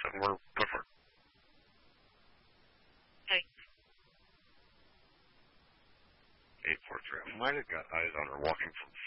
We're go for it. Hey. 843. I might have got eyes on her walking from